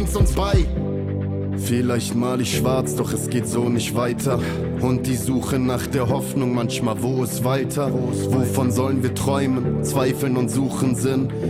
uns bei. Vielleicht mal ich schwarz, doch es geht so nicht weiter. Und die Suche nach der Hoffnung, manchmal wo ist weiter? Wovon sollen wir träumen, zweifeln und suchen Sinn?